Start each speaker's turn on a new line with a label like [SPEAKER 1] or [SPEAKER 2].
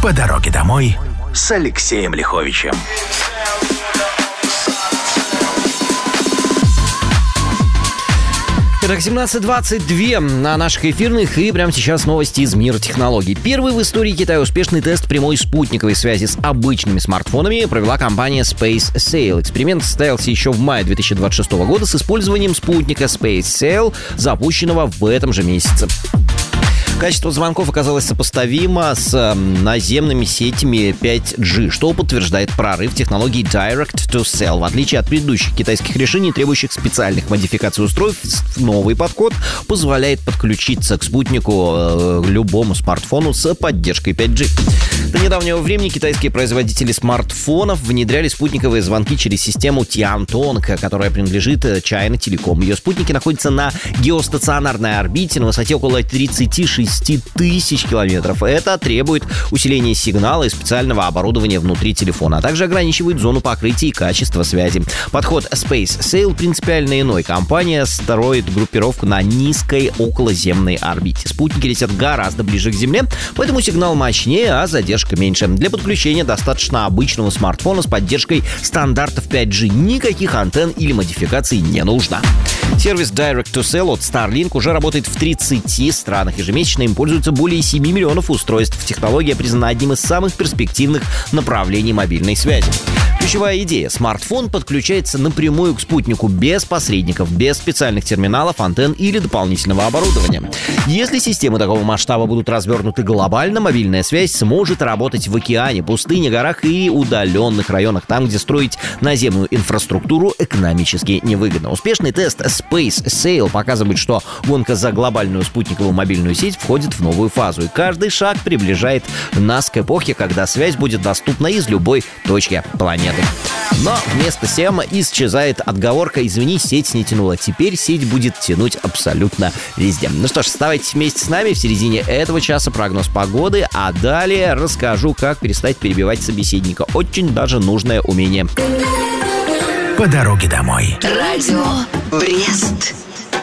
[SPEAKER 1] По дороге домой с Алексеем Лиховичем.
[SPEAKER 2] Итак, 17:22 на наших эфирных, и прямо сейчас новости из мира технологий. Первый в истории Китая успешный тест прямой спутниковой связи с обычными смартфонами провела компания SpaceSail. Эксперимент состоялся еще в мае 2026 года с использованием спутника SpaceSail, запущенного в этом же месяце. Качество звонков оказалось сопоставимо с наземными сетями 5G, что подтверждает прорыв технологии Direct-to-Cell. В отличие от предыдущих китайских решений, требующих специальных модификаций устройств, новый подход позволяет подключиться к спутнику любому смартфону с поддержкой 5G. До недавнего времени китайские производители смартфонов внедряли спутниковые звонки через систему Tiantong, которая принадлежит China Telecom. Ее спутники находятся на геостационарной орбите на высоте около 36 тысяч километров. Это требует усиления сигнала и специального оборудования внутри телефона, а также ограничивает зону покрытия и качества связи. Подход SpaceSail принципиально иной. Компания строит группировку на низкой околоземной орбите. Спутники летят гораздо ближе к Земле, поэтому сигнал мощнее, а задержка меньше. Для подключения достаточно обычного смартфона с поддержкой стандартов 5G. Никаких антенн или модификаций не нужно. Сервис Direct-to-Cell от Starlink уже работает в 30 странах. Ежемесячно им пользуются более 7 миллионов устройств. Технология признана одним из самых перспективных направлений мобильной связи. Ключевая идея. Смартфон подключается напрямую к спутнику без посредников, без специальных терминалов, антенн или дополнительного оборудования. Если системы такого масштаба будут развернуты глобально, мобильная связь сможет работать в океане, пустыне, горах и удаленных районах, там, где строить наземную инфраструктуру экономически невыгодно. Успешный тест SpaceSail показывает, что гонка за глобальную спутниковую мобильную сеть входит в новую фазу, и каждый шаг приближает нас к эпохе, когда связь будет доступна из любой точки планеты. Но вместо тем исчезает отговорка: «Извини, сеть не тянула». Теперь сеть будет тянуть абсолютно везде. Ну что ж, оставайтесь вместе с нами. В середине этого часа прогноз погоды, а далее расскажу, как перестать перебивать собеседника. Очень даже нужное умение.
[SPEAKER 1] По дороге домой.
[SPEAKER 3] Радио Брест.